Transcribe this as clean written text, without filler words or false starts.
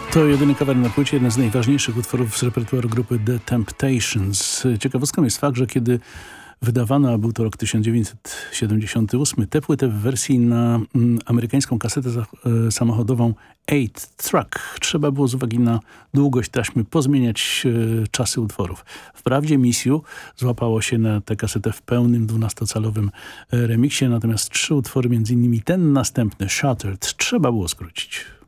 To jedyny cover na płycie, jeden z najważniejszych utworów z repertuaru grupy The Temptations. Ciekawostką jest fakt, że kiedy wydawana, był to rok 1978, tę płytę w wersji na amerykańską kasetę samochodową 8-track trzeba było z uwagi na długość taśmy pozmieniać czasy utworów. Wprawdzie Miss You złapało się na tę kasetę w pełnym 12-calowym remiksie, natomiast 3 utwory, między innymi ten następny, Shattered, trzeba było skrócić.